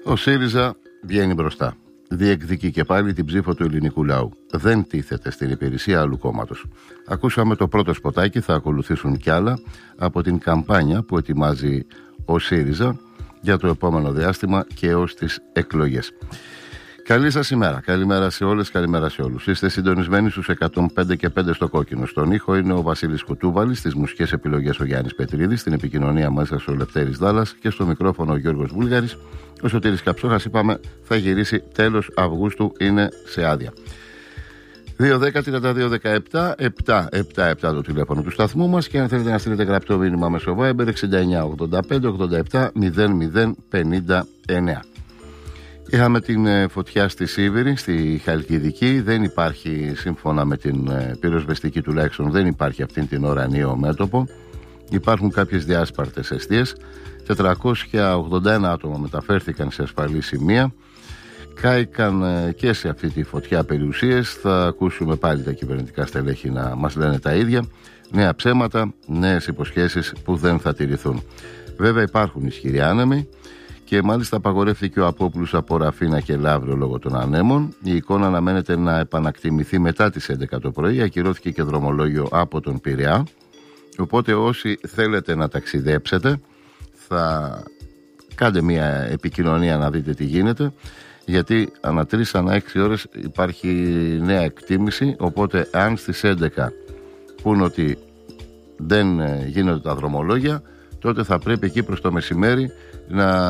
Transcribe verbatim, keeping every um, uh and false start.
Ο ΣΥΡΙΖΑ βγαίνει μπροστά. Διεκδικεί και πάλι την ψήφο του ελληνικού λαού. Δεν τίθεται στην υπηρεσία άλλου κόμματος. Ακούσαμε το πρώτο σποτάκι, θα ακολουθήσουν κι άλλα από την καμπάνια που ετοιμάζει ο ΣΥΡΙΖΑ για το επόμενο διάστημα και έως τις εκλογές. Καλή σας ημέρα. Καλημέρα σε όλες, καλημέρα σε όλους. Είστε συντονισμένοι στους εκατόν πέντε και πέντε στο κόκκινο. Στον ήχο είναι ο Βασίλης Κουτούβαλης, στις μουσικές επιλογές ο Γιάννης Πετρίδης, στην επικοινωνία μέσα ο Λευτέρης Δάλλας και στο μικρόφωνο ο Γιώργος Βούλγαρης. Ο Σωτήρης Καψώνας, είπαμε, θα γυρίσει τέλος Αυγούστου, είναι σε άδεια. δύο δέκα τριάντα δύο δεκαεπτά επτά επτά επτά το τηλέφωνο του σταθμού μας και αν θέλετε να στείλετε γραπτό μήνυμα μέσω Viber εξήντα εννιά ογδόντα πέντε ογδόντα επτά μηδέν μηδέν πενήντα εννέα. Είχαμε την φωτιά στη Σίβηρη, στη Χαλκιδική. Δεν υπάρχει, σύμφωνα με την πυροσβεστική τουλάχιστον, δεν υπάρχει αυτήν την ώρα νέο μέτωπο. Υπάρχουν κάποιες διάσπαρτες εστίες. τετρακόσια ογδόντα ένα άτομα μεταφέρθηκαν σε ασφαλή σημεία. Κάηκαν και σε αυτή τη φωτιά περιουσίες. Θα ακούσουμε πάλι τα κυβερνητικά στελέχη να μας λένε τα ίδια. Νέα ψέματα, νέες υποσχέσεις που δεν θα τηρηθούν. Βέβαια υπάρχουν ισχυροί άνεμοι. Και μάλιστα απαγορεύτηκε ο Απόπουλος από Ραφίνα και Λαύριο λόγω των ανέμων. Η εικόνα αναμένεται να επανακτιμηθεί μετά τις έντεκα το πρωί. Ακυρώθηκε και δρομολόγιο από τον Πειραιά. Οπότε όσοι θέλετε να ταξιδέψετε, θα κάντε μια επικοινωνία να δείτε τι γίνεται. Γιατί ανά τρεις ανά έξι ώρες υπάρχει νέα εκτίμηση. Οπότε αν στις έντεκα πούν ότι δεν γίνονται τα δρομολόγια, τότε θα πρέπει εκεί προς το μεσημέρι να